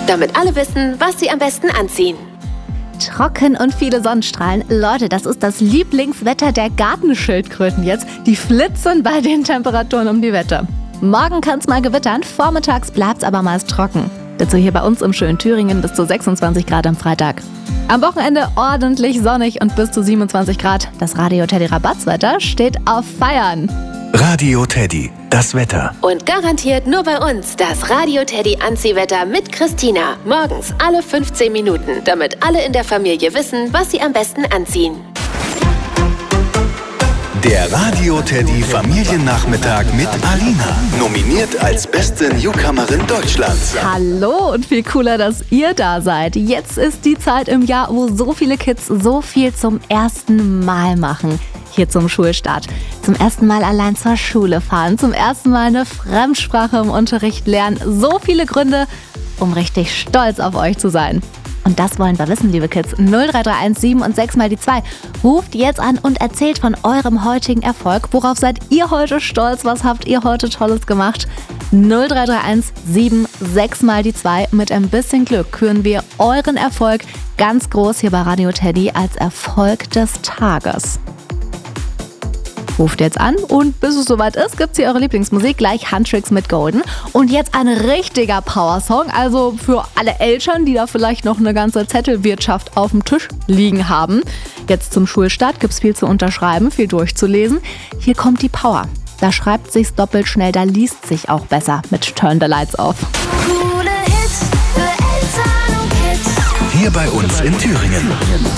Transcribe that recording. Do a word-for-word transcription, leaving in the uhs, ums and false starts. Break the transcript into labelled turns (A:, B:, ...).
A: damit alle wissen, was sie am besten anziehen.
B: Trocken und viele Sonnenstrahlen. Leute, das ist das Lieblingswetter der Gartenschildkröten jetzt. Die flitzen bei den Temperaturen um die Wette. Morgen kann es mal gewittern, vormittags bleibt es aber meist trocken. Dazu hier bei uns im schönen Thüringen bis zu sechsundzwanzig Grad am Freitag. Am Wochenende ordentlich sonnig und bis zu siebenundzwanzig Grad. Das Radio Teddy Rabattswetter steht auf Feiern.
C: Radio Teddy, das Wetter.
A: Und garantiert nur bei uns das Radio Teddy Anziehwetter mit Christina. Morgens alle fünfzehn Minuten, damit alle in der Familie wissen, was sie am besten anziehen.
C: Der Radio Teddy Familiennachmittag mit Alina. Nominiert als beste Newcomerin Deutschlands.
B: Hallo und viel cooler, dass ihr da seid. Jetzt ist die Zeit im Jahr, wo so viele Kids so viel zum ersten Mal machen. Hier zum Schulstart. Zum ersten Mal allein zur Schule fahren. Zum ersten Mal eine Fremdsprache im Unterricht lernen. So viele Gründe, um richtig stolz auf euch zu sein. Und das wollen wir wissen, liebe Kids. null drei drei eins sieben und sechs mal die zwei. Ruft jetzt an und erzählt von eurem heutigen Erfolg. Worauf seid ihr heute stolz? Was habt ihr heute Tolles gemacht? null drei drei eins sieben sechs mal die zwei. Mit ein bisschen Glück küren wir euren Erfolg ganz groß hier bei Radio Teddy als Erfolg des Tages. Ruft jetzt an und bis es soweit ist, gibt's hier eure Lieblingsmusik, gleich Handtricks mit Golden. Und jetzt ein richtiger Powersong, also für alle Eltern, die da vielleicht noch eine ganze Zettelwirtschaft auf dem Tisch liegen haben. Jetzt zum Schulstart gibt's viel zu unterschreiben, viel durchzulesen. Hier kommt die Power. Da schreibt sich's doppelt schnell, da liest sich auch besser mit Turn the Lights Off.
D: Coole Hits für Eltern und Kids.
C: Hier bei uns in Thüringen.